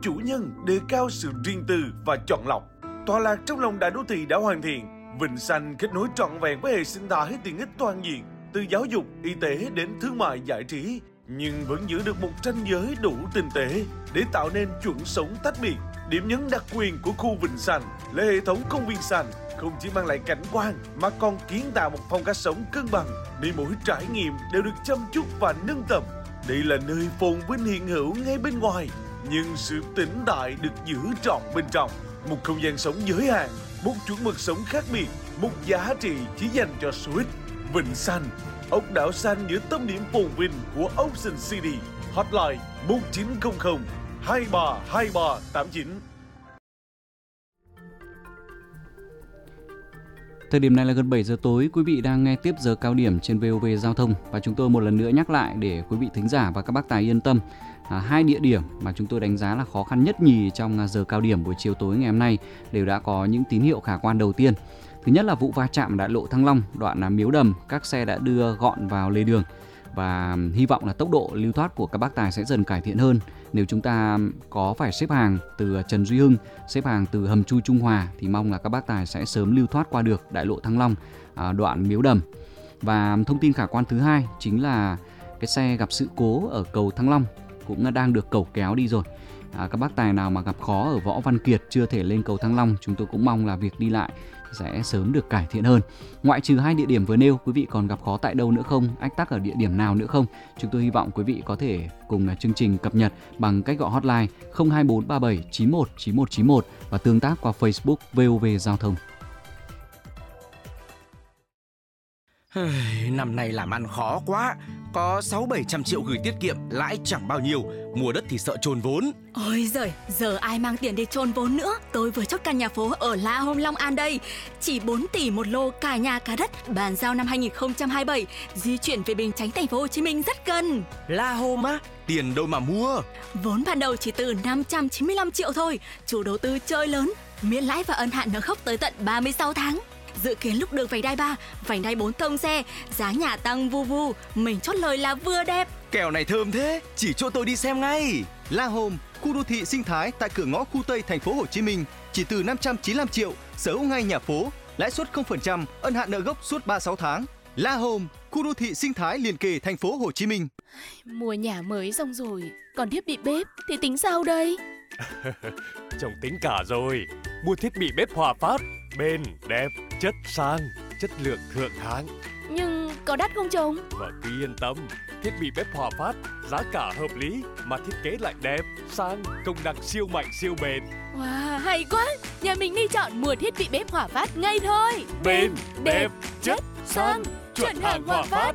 chủ nhân đề cao sự riêng tư và chọn lọc. Tọa lạc trong lòng đại đô thị đã hoàn thiện, Vịnh Xanh kết nối trọn vẹn với hệ sinh thái tiện ích toàn diện, từ giáo dục, y tế đến thương mại giải trí, nhưng vẫn giữ được một ranh giới đủ tinh tế để tạo nên chuẩn sống tách biệt. Điểm nhấn đặc quyền của khu Vịnh Xanh là hệ thống công viên xanh không chỉ mang lại cảnh quan mà còn kiến tạo một phong cách sống cân bằng, để mỗi trải nghiệm đều được chăm chút và nâng tầm. Đây là nơi phồn vinh hiện hữu ngay bên ngoài, nhưng sự tĩnh tại được giữ trọn bên trong. Một không gian sống giới hạn, một chuẩn mực sống khác biệt, một giá trị chỉ dành cho số ít. Vịnh Xanh, ốc đảo xanh giữa tâm điểm phồn vinh của Ocean City. Hotline 1900 232389. Thời điểm này là gần 7 giờ tối, quý vị đang nghe tiếp giờ cao điểm trên VOV Giao thông, và chúng tôi một lần nữa nhắc lại để quý vị thính giả và các bác tài yên tâm. Hai địa điểm mà chúng tôi đánh giá là khó khăn nhất nhì trong giờ cao điểm buổi chiều tối ngày hôm nay đều đã có những tín hiệu khả quan đầu tiên. Thứ nhất là vụ va chạm đại lộ Thăng Long, đoạn Miếu Đầm, các xe đã đưa gọn vào lề đường và hy vọng là tốc độ lưu thoát của các bác tài sẽ dần cải thiện hơn. Nếu chúng ta có phải xếp hàng từ Trần Duy Hưng, xếp hàng từ hầm chui Trung Hòa thì mong là các bác tài sẽ sớm lưu thoát qua được đại lộ Thăng Long, đoạn Miếu Đầm. Và thông tin khả quan thứ hai chính là cái xe gặp sự cố ở cầu Thăng Long cũng đang được cẩu kéo đi rồi. Các bác tài nào mà gặp khó ở Võ Văn Kiệt chưa thể lên cầu Thăng Long, chúng tôi cũng mong là việc đi lại sẽ sớm được cải thiện hơn. Ngoại trừ hai địa điểm vừa nêu, quý vị còn gặp khó tại đâu nữa không? Ách tắc ở địa điểm nào nữa không? Chúng tôi hy vọng quý vị có thể cùng chương trình cập nhật bằng cách gọi hotline 02437 91 91 91 và tương tác qua Facebook VOV Giao thông. Năm nay làm ăn khó quá, có 600-700 triệu gửi tiết kiệm, lãi chẳng bao nhiêu, mua đất thì sợ chôn vốn. Ôi giời, giờ ai mang tiền để chôn vốn nữa. Tôi vừa chốt căn nhà phố ở La Home Long An đây, chỉ 4 tỷ một lô, cả nhà cả đất, bàn giao năm 2027, di chuyển về Bình Chánh, thành phố Hồ Chí Minh rất gần. La Home á, tiền đâu mà mua? Vốn ban đầu chỉ từ 595 triệu thôi, chủ đầu tư chơi lớn, miễn lãi và ân hạn nợ gốc tới tận 36 tháng. Dự kiến lúc đường vành đai 3, vành đai 4 thông xe, giá nhà tăng vu vu, mình chốt lời là vừa đẹp. Kèo này thơm thế, chỉ cho tôi đi xem ngay. La Home, khu đô thị sinh thái tại cửa ngõ khu Tây thành phố Hồ Chí Minh, chỉ từ 595 triệu, sở hữu ngay nhà phố, lãi suất 0%, ân hạn nợ gốc suốt 36 tháng. La Home, khu đô thị sinh thái liền kề thành phố Hồ Chí Minh. Mua nhà mới xong rồi, còn thiết bị bếp thì tính sao đây? Chồng tính cả rồi, mua thiết bị bếp Hòa Phát, bền, đẹp, chất sang, chất lượng thượng hạng. Nhưng có đắt không chồng? Vợ cứ yên tâm, thiết bị bếp Hòa Phát giá cả hợp lý mà thiết kế lại đẹp, sang, công năng siêu mạnh siêu bền. Wow, hay quá! Nhà mình đi chọn mua thiết bị bếp Hòa Phát ngay thôi. Bền, đẹp, chất, sang, chuẩn hàng Hòa Phát.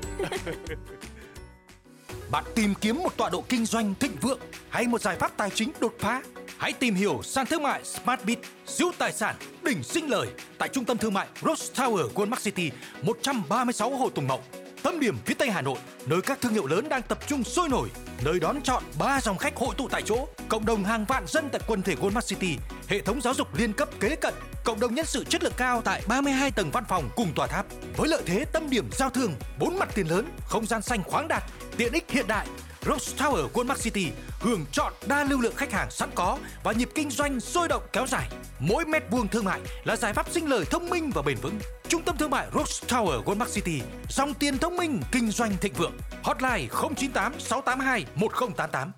Bạn tìm kiếm một tọa độ kinh doanh thịnh vượng hay một giải pháp tài chính đột phá? Hãy tìm hiểu sàn thương mại Smartbit, siêu tài sản đỉnh sinh lời tại trung tâm thương mại Rose Tower Goldmark City, 136 Hồ Tùng Mậu, tâm điểm phía Tây Hà Nội, nơi các thương hiệu lớn đang tập trung sôi nổi, nơi đón chọn 3 dòng khách hội tụ tại chỗ, cộng đồng hàng vạn dân tại quần thể Goldmark City, hệ thống giáo dục liên cấp kế cận, cộng đồng nhân sự chất lượng cao tại 32 tầng văn phòng cùng tòa tháp, với lợi thế tâm điểm giao thương, 4 mặt tiền lớn, không gian xanh khoáng đạt, tiện ích hiện đại. Rose Tower Goldmark City hưởng chọn đa lưu lượng khách hàng sẵn có và nhịp kinh doanh sôi động kéo dài. Mỗi mét vuông thương mại là giải pháp sinh lời thông minh và bền vững. Trung tâm thương mại Rose Tower Goldmark City, dòng tiền thông minh kinh doanh thịnh vượng. Hotline 098 682 1088.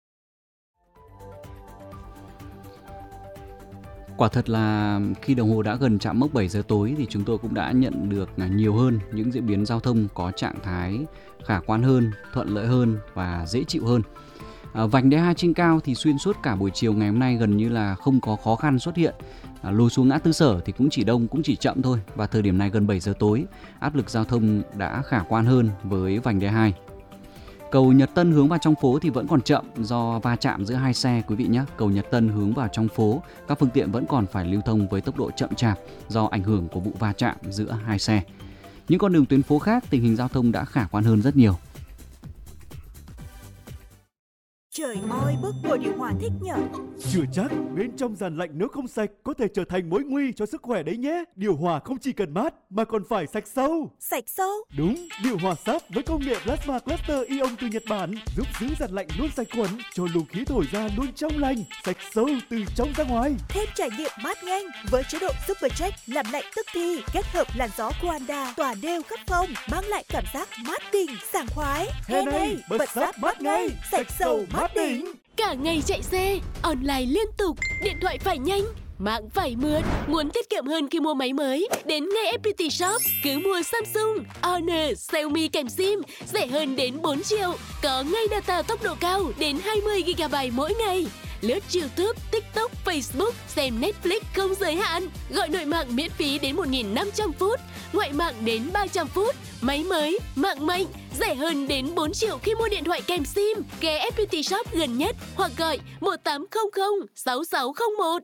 Quả thật là khi đồng hồ đã gần chạm mốc 7 giờ tối thì chúng tôi cũng đã nhận được nhiều hơn những diễn biến giao thông có trạng thái khả quan hơn, thuận lợi hơn và dễ chịu hơn. Vành đai 2 trên cao thì xuyên suốt cả buổi chiều ngày hôm nay gần như là không có khó khăn xuất hiện. Lối xuống ngã tư Sở thì cũng chỉ đông cũng chỉ chậm thôi, và thời điểm này gần 7 giờ tối, áp lực giao thông đã khả quan hơn với vành đai 2. Cầu Nhật Tân hướng vào trong phố thì vẫn còn chậm do va chạm giữa hai xe quý vị nhé. Cầu Nhật Tân hướng vào trong phố, các phương tiện vẫn còn phải lưu thông với tốc độ chậm chạp do ảnh hưởng của vụ va chạm giữa hai xe. Những con đường tuyến phố khác tình hình giao thông đã khả quan hơn rất nhiều. Trời ơi, bức bộ điều hòa thích nhở. Chưa chắc, bên trong dàn lạnh nếu không sạch có thể trở thành mối nguy cho sức khỏe đấy nhé. Điều hòa không chỉ cần mát mà còn phải sạch sâu. Sạch sâu? Đúng, điều hòa sáp với công nghệ Plasma Cluster Ion từ Nhật Bản giúp giữ dàn lạnh luôn sạch khuẩn, cho luồng khí thổi ra luôn trong lành, sạch sâu từ trong ra ngoài. Thêm trải nghiệm mát nhanh với chế độ Supercheck làm lạnh tức thì, kết hợp làn gió Quanda tỏa đều khắp phòng, mang lại cảm giác mát đỉnh, sảng khoái. Hè này, bật sáp mát ngay, sạch sâu mát đỉnh. Cả ngày chạy xe, online liên tục, điện thoại phải nhanh, mạng phải mượt. Muốn tiết kiệm hơn khi mua máy mới? Đến ngay FPT Shop, cứ mua Samsung, Honor, Xiaomi kèm SIM, rẻ hơn đến 4 triệu. Có ngay data tốc độ cao đến 20 GB mỗi ngày. Lướt YouTube, TikTok, Facebook, xem Netflix không giới hạn. Gọi nội mạng miễn phí đến 1.500 phút, ngoại mạng đến 300 phút. Máy mới, mạng mạnh, rẻ hơn đến 4 triệu khi mua điện thoại kèm SIM. Ghé FPT Shop gần nhất hoặc gọi 1800 6601.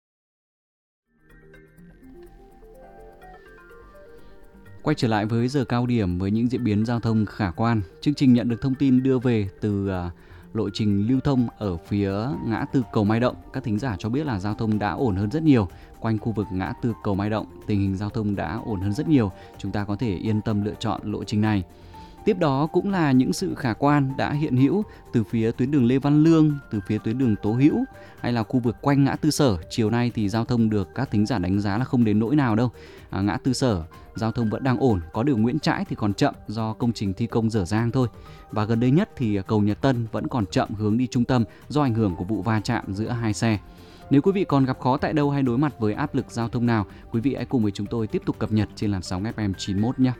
Quay trở lại với giờ cao điểm với những diễn biến giao thông khả quan. Chương trình nhận được thông tin đưa về từ lộ trình lưu thông ở phía ngã tư cầu Mai Động. Các thính giả cho biết là giao thông đã ổn hơn rất nhiều. Quanh khu vực ngã tư cầu Mai Động, tình hình giao thông đã ổn hơn rất nhiều. Chúng ta có thể yên tâm lựa chọn lộ trình này. Tiếp đó cũng là những sự khả quan đã hiện hữu từ phía tuyến đường Lê Văn Lương, từ phía tuyến đường Tố Hữu hay là khu vực quanh ngã tư Sở. Chiều nay thì giao thông được các thính giả đánh giá là không đến nỗi nào đâu. Ngã tư Sở giao thông vẫn đang ổn, có điều Nguyễn Trãi thì còn chậm do công trình thi công dở dang thôi. Và gần đây nhất thì cầu Nhật Tân vẫn còn chậm hướng đi trung tâm do ảnh hưởng của vụ va chạm giữa hai xe. Nếu quý vị còn gặp khó tại đâu hay đối mặt với áp lực giao thông nào, quý vị hãy cùng với chúng tôi tiếp tục cập nhật trên làn sóng FM 91 nhé.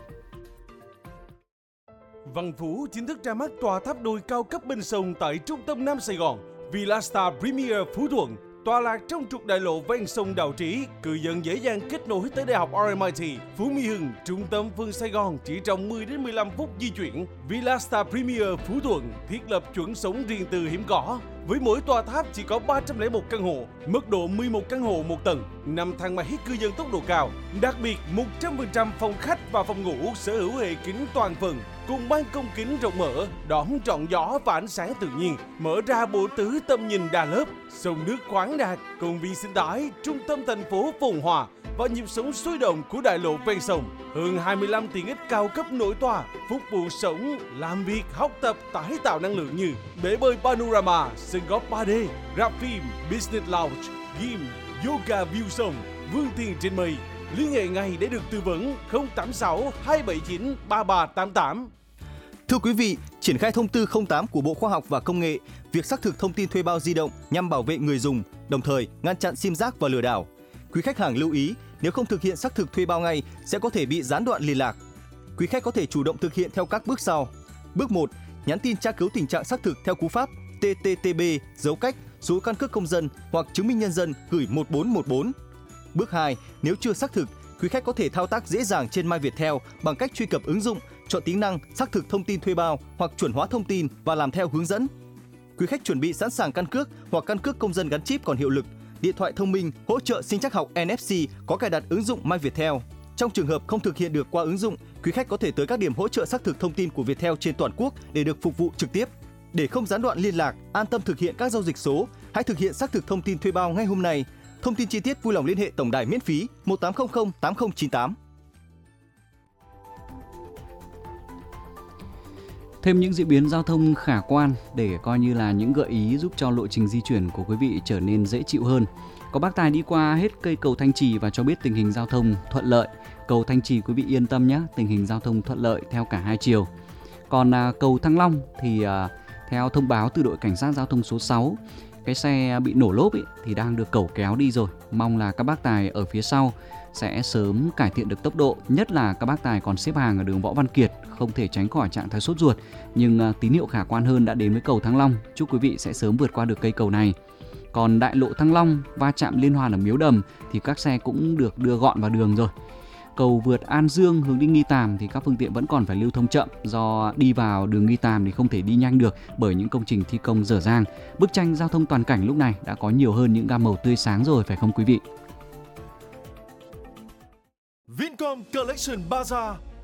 Văn Phú chính thức ra mắt tòa tháp đôi cao cấp bên sông tại trung tâm Nam Sài Gòn. Villa Star Premier Phú Thuận tọa lạc trong trục đại lộ ven sông Đào Trí, cư dân dễ dàng kết nối tới Đại học RMIT, Phú Mỹ Hưng, trung tâm phương Sài Gòn chỉ trong 10 đến 15 phút di chuyển. Villa Star Premier Phú Thuận thiết lập chuẩn sống riêng tư hiếm có. Với mỗi tòa tháp chỉ có 301 căn hộ, mức độ 11 căn hộ một tầng, 5 thang máy cư dân tốc độ cao. Đặc biệt, 100% phòng khách và phòng ngủ sở hữu hệ kính toàn phần, cùng ban công kính rộng mở, đón trọn gió và ánh sáng tự nhiên, mở ra bộ tứ tầm nhìn đa lớp, sông nước khoáng đạt, công viên sinh thái, trung tâm thành phố phồn hoa và nhịp sống sôi động của đại lộ ven sông. Hơn 25 tiện ích cao cấp nổi tòa, phục vụ sống, làm việc, học tập, tái tạo năng lượng như bể bơi panorama, sân golf 3D, rạp phim, business lounge, gym, yoga view sông, vươn tiền trên mây. Liên hệ ngay để được tư vấn 086 279 3388. Thưa quý vị, triển khai thông tư 08 của Bộ Khoa học và Công nghệ, việc xác thực thông tin thuê bao di động nhằm bảo vệ người dùng, đồng thời ngăn chặn sim rác và lừa đảo. Quý khách hàng lưu ý, nếu không thực hiện xác thực thuê bao ngay sẽ có thể bị gián đoạn liên lạc. Quý khách có thể chủ động thực hiện theo các bước sau. Bước 1, nhắn tin tra cứu tình trạng xác thực theo cú pháp TTTB dấu cách số căn cước công dân hoặc chứng minh nhân dân gửi 1414. Bước 2, nếu chưa xác thực, quý khách có thể thao tác dễ dàng trên My Viettel bằng cách truy cập ứng dụng, chọn tính năng xác thực thông tin thuê bao hoặc chuẩn hóa thông tin và làm theo hướng dẫn. Quý khách chuẩn bị sẵn sàng căn cước hoặc căn cước công dân gắn chip còn hiệu lực, điện thoại thông minh hỗ trợ sinh trắc học NFC có cài đặt ứng dụng My Viettel. Trong trường hợp không thực hiện được qua ứng dụng, quý khách có thể tới các điểm hỗ trợ xác thực thông tin của Viettel trên toàn quốc để được phục vụ trực tiếp. Để không gián đoạn liên lạc, an tâm thực hiện các giao dịch số, hãy thực hiện xác thực thông tin thuê bao ngay hôm nay. Thông tin chi tiết vui lòng liên hệ tổng đài miễn phí 1800 8098. Thêm những diễn biến giao thông khả quan để coi như là những gợi ý giúp cho lộ trình di chuyển của quý vị trở nên dễ chịu hơn. Có bác tài đi qua hết cây cầu Thanh Trì và cho biết tình hình giao thông thuận lợi. Cầu Thanh Trì quý vị yên tâm nhé, tình hình giao thông thuận lợi theo cả hai chiều. Còn cầu Thăng Long thì theo thông báo từ đội cảnh sát giao thông số 6, cái xe bị nổ lốp thì đang được cẩu kéo đi rồi. Mong là các bác tài ở phía sau sẽ sớm cải thiện được tốc độ, nhất là các bác tài còn xếp hàng ở đường Võ Văn Kiệt, không thể tránh khỏi trạng thái sốt ruột. Nhưng tín hiệu khả quan hơn đã đến với cầu Thăng Long, chúc quý vị sẽ sớm vượt qua được cây cầu này. Còn đại lộ Thăng Long va chạm liên hoàn ở Miếu Đầm thì các xe cũng được đưa gọn vào đường rồi. Cầu vượt An Dương hướng đi Nghi Tàm thì các phương tiện vẫn còn phải lưu thông chậm do đi vào đường Nghi Tàm thì không thể đi nhanh được bởi những công trình thi công dở dang. Bức tranh giao thông toàn cảnh lúc này đã có nhiều hơn những gam màu tươi sáng rồi phải không quý vị? Vincom Collection Bazaar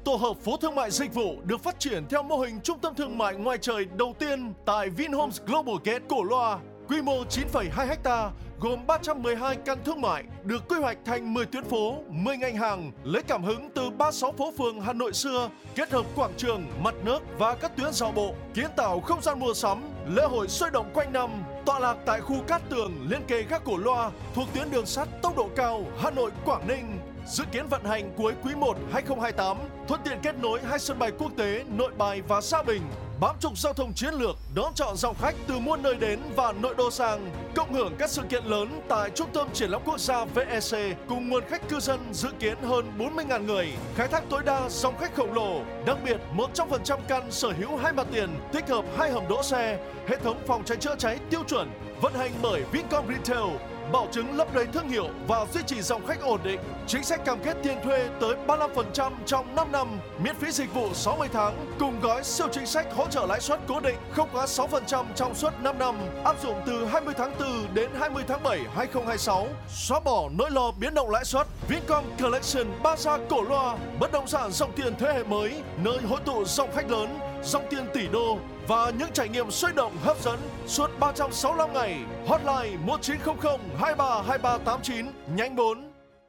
tổ hợp phố thương mại dịch vụ được phát triển theo mô hình trung tâm thương mại ngoài trời đầu tiên tại Vinhomes Global Gate Cổ Loa. Quy mô 9,2 ha, gồm 312 căn thương mại, được quy hoạch thành 10 tuyến phố, 10 ngành hàng, lấy cảm hứng từ 36 phố phường Hà Nội xưa, kết hợp quảng trường, mặt nước và các tuyến giao bộ, kiến tạo không gian mua sắm, lễ hội sôi động quanh năm. Tọa lạc tại khu Cát Tường, liên kề ga Cổ Loa, thuộc tuyến đường sắt tốc độ cao Hà Nội - Quảng Ninh. Dự kiến vận hành cuối quý 1 2028, thuận tiện kết nối hai sân bay quốc tế Nội Bài và Sa Bình, bám trục giao thông chiến lược, đón chọn dòng khách từ muôn nơi đến và nội đô sang, cộng hưởng các sự kiện lớn tại Trung tâm Triển lãm Quốc gia VEC cùng nguồn khách cư dân dự kiến hơn 40.000 người, khai thác tối đa dòng khách khổng lồ. Đặc biệt, 100% căn sở hữu 2 mặt tiền, tích hợp 2 hầm đỗ xe, hệ thống phòng cháy chữa cháy tiêu chuẩn, vận hành bởi Vincom Retail, bảo chứng lấp đầy thương hiệu và duy trì dòng khách ổn định. Chính sách cam kết tiền thuê tới 35% trong 5 năm, miễn phí dịch vụ 60 tháng, cùng gói siêu chính sách hỗ trợ lãi suất cố định không quá 6% trong suốt 5 năm, áp dụng từ 20 tháng 4 đến 20 tháng 7 2026. Xóa bỏ nỗi lo biến động lãi suất. Vincom Collection Plaza Cổ Loa, bất động sản dòng tiền thế hệ mới, nơi hội tụ dòng khách lớn, dòng tiền tỷ đô và những trải nghiệm sôi động hấp dẫn suốt 365 ngày. Hotline 1900 23 2389 nhánh 4.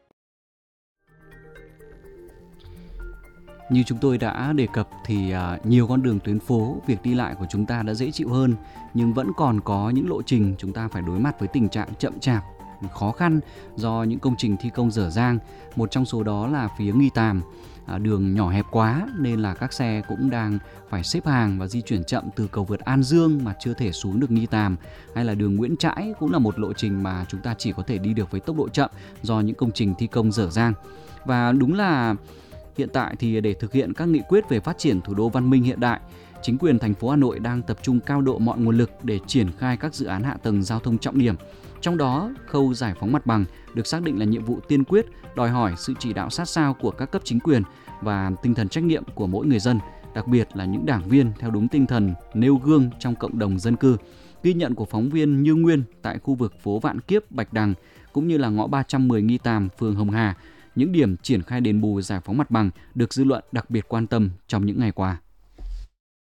Như chúng tôi đã đề cập thì nhiều con đường tuyến phố, việc đi lại của chúng ta đã dễ chịu hơn, nhưng vẫn còn có những lộ trình chúng ta phải đối mặt với tình trạng chậm chạp, khó khăn do những công trình thi công dở dang. Một trong số đó là phía Nghi Tàm. Đường nhỏ hẹp quá nên là các xe cũng đang phải xếp hàng và di chuyển chậm từ cầu vượt An Dương mà chưa thể xuống được Nghi Tàm, hay là đường Nguyễn Trãi cũng là một lộ trình mà chúng ta chỉ có thể đi được với tốc độ chậm do những công trình thi công dở dang. Và đúng là hiện tại thì để thực hiện các nghị quyết về phát triển thủ đô văn minh hiện đại, chính quyền thành phố Hà Nội đang tập trung cao độ mọi nguồn lực để triển khai các dự án hạ tầng giao thông trọng điểm. Trong đó, khâu giải phóng mặt bằng được xác định là nhiệm vụ tiên quyết, đòi hỏi sự chỉ đạo sát sao của các cấp chính quyền và tinh thần trách nhiệm của mỗi người dân, đặc biệt là những đảng viên theo đúng tinh thần nêu gương trong cộng đồng dân cư. Ghi nhận của phóng viên Như Nguyên tại khu vực phố Vạn Kiếp, Bạch Đằng cũng như là ngõ 310 Nghi Tàm, phường Hồng Hà, những điểm triển khai đền bù giải phóng mặt bằng được dư luận đặc biệt quan tâm trong những ngày qua.